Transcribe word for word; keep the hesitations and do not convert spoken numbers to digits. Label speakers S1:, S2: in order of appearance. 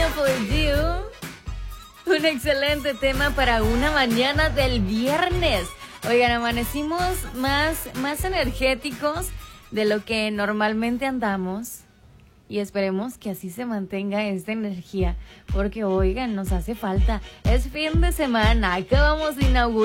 S1: Beautiful You. Un excelente tema para una mañana del viernes. Oigan, amanecimos más, más energéticos de lo que normalmente andamos. Y esperemos que así se mantenga esta energía. Porque, oigan, nos hace falta. Es fin de semana. Acabamos de inaugurar